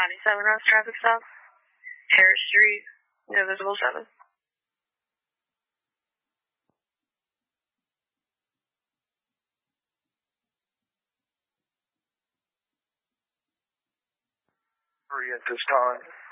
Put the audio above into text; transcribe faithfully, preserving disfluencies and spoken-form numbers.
ninety-seven West traffic stop. Harris Street, no visible seven. Three at this time.